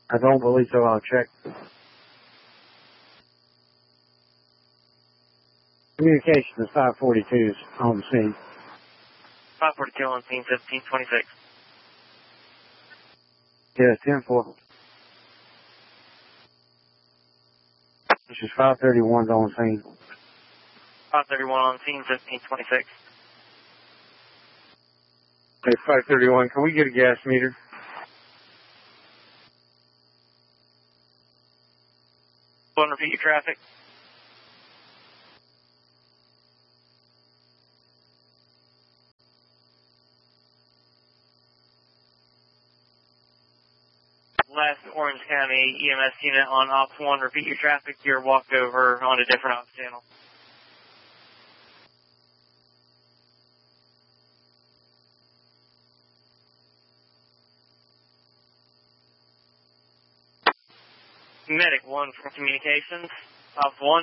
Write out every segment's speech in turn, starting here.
I don't believe so. I'll check. Communication is 542 is on the scene. 542 on scene, 1526. Yeah, 10-4. This is 531's on scene. 531 on scene, 1526. Hey, 531, can we get a gas meter? One, repeat your traffic. Last Orange County EMS unit on Ops 1, repeat your traffic. You're walked over on a different Ops channel. Medic 1 from Communications, Ops 1.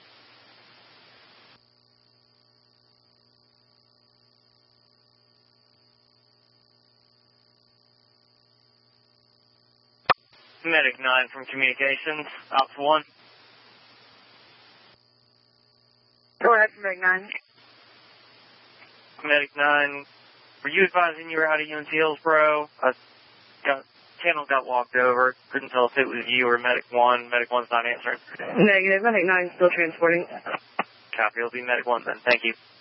Medic 9 from Communications, Ops 1. Go ahead, Medic 9. Medic 9, were you advising you were out of UNC Hillsboro? Channel got walked over. Couldn't tell if it was you or Medic 1. Medic 1's not answering. Negative. Medic 9 still transporting. Copy. It'll be Medic 1 then. Thank you.